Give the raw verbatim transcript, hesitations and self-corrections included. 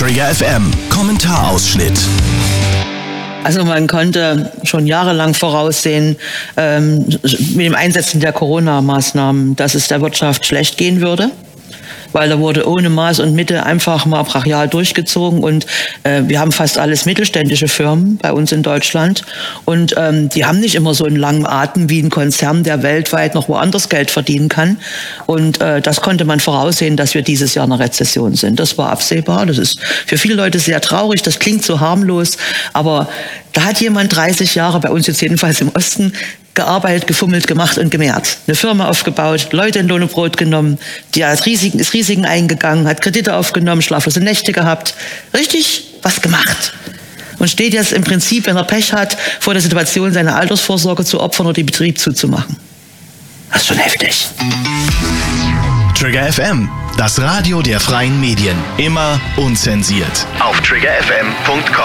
Trigger F M Kommentarausschnitt. Also man konnte schon jahrelang voraussehen, ähm, mit dem Einsetzen der Corona-Maßnahmen, dass es der Wirtschaft schlecht gehen würde. Weil da wurde ohne Maß und Mitte einfach mal brachial durchgezogen und äh, wir haben fast alles mittelständische Firmen bei uns in Deutschland und ähm, die haben nicht immer so einen langen Atem wie ein Konzern, der weltweit noch woanders Geld verdienen kann und äh, das konnte man voraussehen, dass wir dieses Jahr in einer Rezession sind. Das war absehbar, das ist für viele Leute sehr traurig, das klingt so harmlos, aber da hat jemand dreißig Jahre, bei uns jetzt jedenfalls im Osten, gearbeitet, gefummelt, gemacht und gemehrt. Eine Firma aufgebaut, Leute in Lohn und Brot genommen, die hat Risiken, ist Risiken eingegangen, hat Kredite aufgenommen, schlaflose Nächte gehabt. Richtig was gemacht. Und steht jetzt im Prinzip, wenn er Pech hat, vor der Situation, seine Altersvorsorge zu opfern oder den Betrieb zuzumachen. Das ist schon heftig. Trigger F M, das Radio der freien Medien. Immer unzensiert. Auf trigger f m punkt com